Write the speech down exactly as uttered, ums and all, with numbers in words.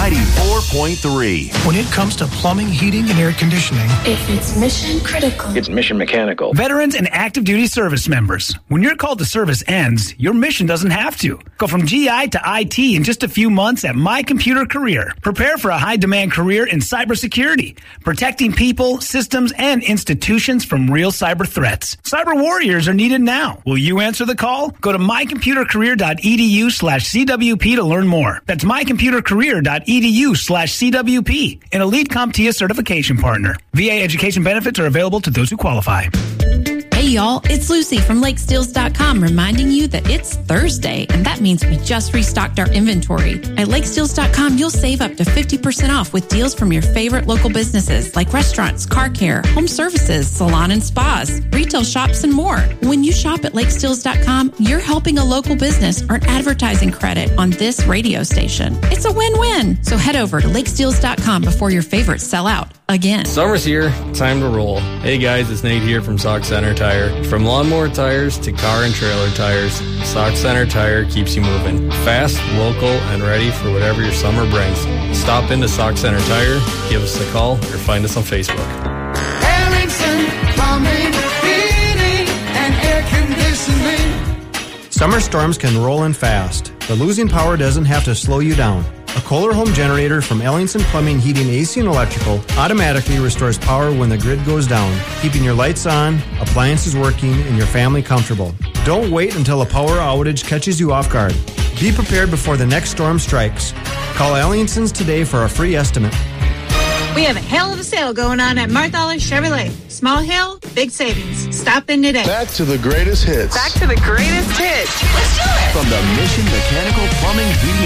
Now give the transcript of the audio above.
ninety-four point three. When it comes to plumbing, heating, and air conditioning, if it's mission critical, it's Mission Mechanical. Veterans and active duty service members, when your call to service ends, your mission doesn't have to. Go from G I to I T in just a few months at My Computer Career. Prepare for a high-demand career in cybersecurity, protecting people, systems, and institutions from real cyber threats. Cyber warriors are needed now. Will you answer the call? Go to mycomputercareer.edu slash CWP to learn more. That's mycomputercareer.edu slash CWP, an Elite CompTIA certification partner. V A education benefits are available to those who qualify. Hey y'all, it's Lucy from Lake Steels dot com reminding you that it's Thursday, and that means we just restocked our inventory. At Lake Steels dot com, you'll save up to fifty percent off with deals from your favorite local businesses like restaurants, car care, home services, salon and spas, retail shops, and more. When you shop at Lake Steels dot com, you're helping a local business earn advertising credit on this radio station. It's a win-win. So head over to Lake Steels dot com before your favorites sell out again. Summer's here. Time to roll. Hey guys, it's Nate here from Sock Center Tire. From lawnmower tires to car and trailer tires, Sock Center Tire keeps you moving. Fast, local, and ready for whatever your summer brings. Stop into Sock Center Tire, give us a call, or find us on Facebook. Ellingson Plumbing, Heating, and Air Conditioning. Summer storms can roll in fast, but losing power doesn't have to slow you down. A Kohler home generator from Ellingson Plumbing, Heating, A C, and Electrical automatically restores power when the grid goes down, keeping your lights on, appliances working, and your family comfortable. Don't wait until a power outage catches you off guard. Be prepared before the next storm strikes. Call Ellingson's today for a free estimate. We have a hell of a sale going on at Marthaler Chevrolet. Small hill, big savings. Stop in today. Back to the greatest hits. Back to the greatest hits. Let's do it! From the Mission Mechanical Plumbing, Heating,